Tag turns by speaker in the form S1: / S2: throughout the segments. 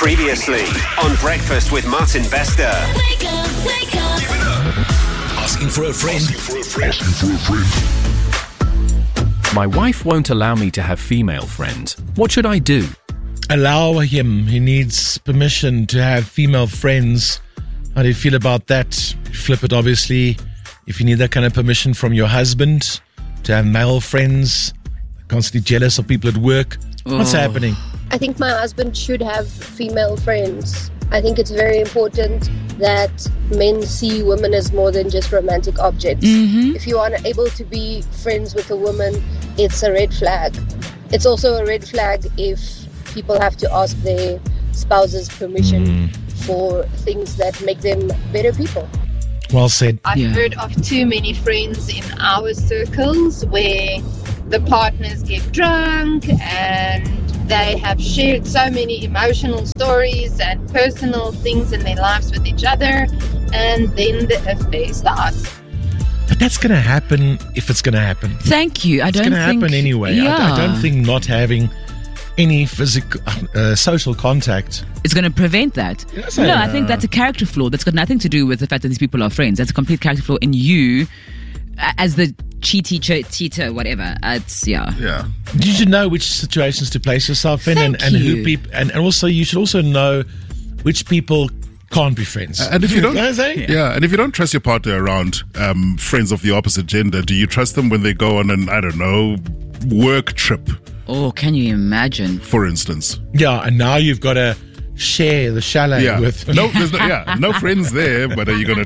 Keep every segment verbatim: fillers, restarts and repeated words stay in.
S1: Previously on Breakfast with Martin Bester.
S2: Wake up, wake up. Give it up.
S3: Asking for a friend.
S4: Asking for a friend. Asking for a friend.
S5: My wife won't allow me to have female friends. What should I do?
S6: Allow him. He needs permission to have female friends. How do you feel about that? Flip it, obviously. If you need that kind of permission from your husband to have male friends, constantly jealous of people at work, what's
S5: oh.
S6: happening?
S7: I think my husband should have female friends. I think it's very important that men see women as more than just romantic objects.
S8: Mm-hmm.
S7: If you are unable to be friends with a woman, it's a red flag. It's also a red flag if people have to ask their spouse's permission mm. for things that make them better people.
S6: Well said.
S8: I've
S5: yeah.
S8: heard of too many friends in our circles where the partners get drunk and they have shared so many emotional stories and personal things in their lives with each other, and then the affair starts.
S6: But that's going to happen if it's going to happen.
S9: Thank you. I
S6: it's
S9: don't
S6: think... It's going to happen anyway.
S9: Yeah.
S6: I, I don't think not having any physical, uh, social contact
S9: it's going to prevent that.
S6: Yes,
S9: no,
S6: I
S9: I think that's a character flaw. That's got nothing to do with the fact that these people are friends. That's a complete character flaw in you as the cheaty, ch- cheater, whatever. Uh, it's, yeah.
S4: Yeah.
S6: You should know which situations to place yourself in,
S9: Thank
S6: and, and
S9: you.
S6: who people, and, and also you should also know which people can't be friends.
S4: Uh, and if you don't,
S6: yeah.
S4: yeah, and if you don't trust your partner around um, friends of the opposite gender, do you trust them when they go on an, I don't know, work trip?
S9: Oh, can you imagine?
S4: For instance.
S6: Yeah, and now you've got to share the chalet
S4: Yeah.
S6: with.
S4: No, there's no, yeah, no friends there, but are you gonna?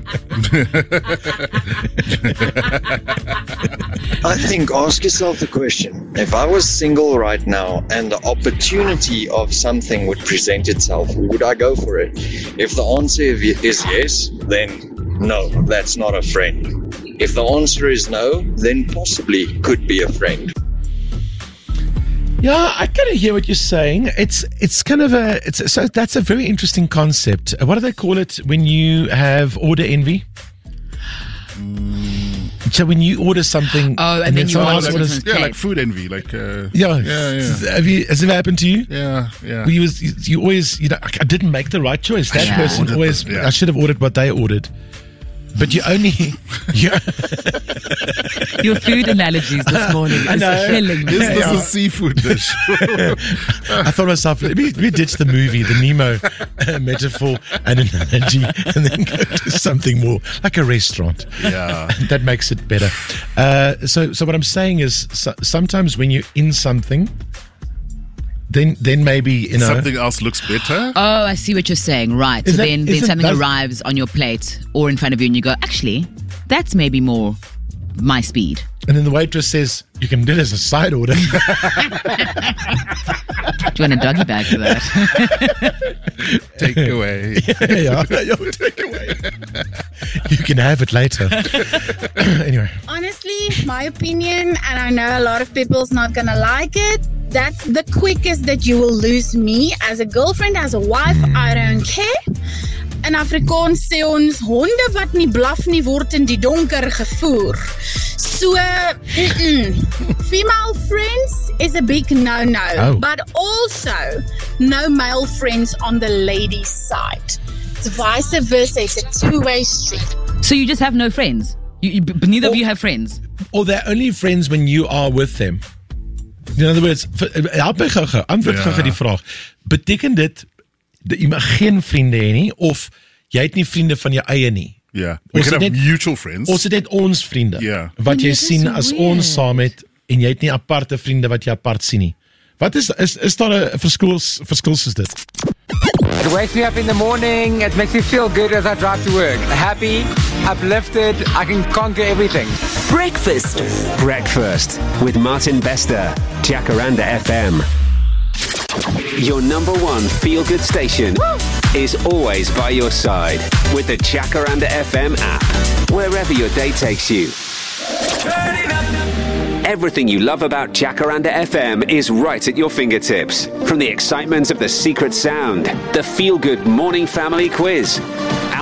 S10: I think ask yourself the question: if I was single right now and the opportunity of something would present itself, would I go for it? If the answer is yes, then no, that's not a friend. If the answer is no, then possibly could be a friend.
S6: Yeah, I kind of hear what you're saying. It's it's kind of a it's so that's a very interesting concept. What do they call it when you have order envy? Mm. So when you order something,
S9: oh, and, and then, then you
S4: like,
S9: order
S4: like,
S9: something,
S4: yeah, like food envy, like uh,
S6: yeah,
S4: yeah, yeah.
S6: Have you, has it happened to you?
S4: Yeah, yeah.
S6: You was you, you always you know I didn't make the right choice. That
S9: yeah.
S6: person always
S4: it, yeah.
S6: I should have ordered what they ordered. But you only you
S9: your food analogies this morning is killing me.
S4: Is this a seafood dish?
S6: I thought myself, let me, let me ditch the movie, the Nemo uh, metaphor and analogy, and then go to something more like a restaurant.
S4: Yeah,
S6: that makes it better. Uh, so, so what I'm saying is, so, sometimes when you're in something, then then maybe you know
S4: something else looks better.
S9: Oh, I see what you're saying. Right.
S6: Is
S9: so
S6: that,
S9: then, then
S6: it,
S9: something
S6: does,
S9: arrives on your plate or in front of you, and you go, actually, that's maybe more my speed.
S6: And then the waitress says, you can do it as a side order.
S9: Do you want a doggy bag for that?
S4: Take away.
S6: yeah, yeah, yeah, take away. You can have it later. Anyway.
S11: Honestly, my opinion, and I know a lot of people's not going to like it, that's the quickest that you will lose me as a girlfriend, as a wife. Mm. I don't care. In Afrikaans sê ons honde wat nie blaf nie word in die donker gevoer. So, mm-mm. female friends is a big no-no,
S6: oh.
S11: but also no male friends on the ladies' side. It's vice versa. It's a two-way street.
S9: So you just have no friends? You, you, but neither or, of you have friends?
S6: Or they're only friends when you are with them. In other words, help my gou-gou, antwoord gou-gou die vraag. Beteken dit dat jy mag geen vriende hê nie, of jy het nie vriende van jou eie nie?
S4: Yeah, we
S6: ons
S4: can have
S6: net,
S4: mutual friends.
S6: Ons het net ons vriende,
S4: yeah.
S6: wat jy
S9: nee,
S6: sien as
S9: weird.
S6: ons saam het, en jy het nie aparte vriende wat jy apart sien nie. Wat is, is, is daar een verskil, verskil soos dit?
S12: It wakes me up in the morning, it makes me feel good as I drive to work. Happy, uplifted, I can conquer everything.
S1: Breakfast. Breakfast with Martin Bester, Jacaranda F M. Your number one feel-good station Woo! Is always by your side with the Jacaranda F M app, wherever your day takes you. Turn it up. Everything you love about Jacaranda F M is right at your fingertips. From the excitement of the secret sound, the feel-good morning family quiz,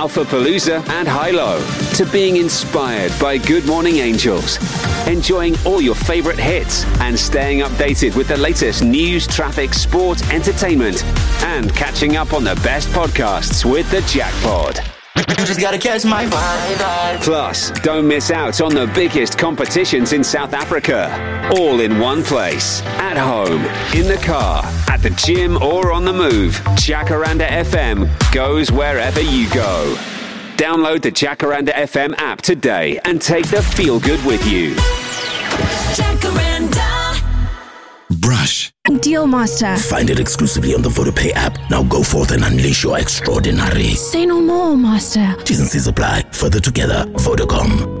S1: Alphapalooza and Hilo, to being inspired by Good Morning Angels, enjoying all your favorite hits and staying updated with the latest news, traffic, sport, entertainment, and catching up on the best podcasts with the Jackpod.
S3: You just gotta catch my vibe.
S1: Plus, don't miss out on the biggest competitions in South Africa. All in one place. At home, in the car, at the gym, or on the move. Jacaranda F M goes wherever you go. Download the Jacaranda F M app today and take the feel good with you.
S2: Jacaranda.
S13: Brush.
S14: Deal Master.
S13: Find it exclusively on the VodaPay app. Now go forth and unleash your extraordinary.
S14: Say no more, Master.
S13: T's and C's apply. Further together, Vodacom.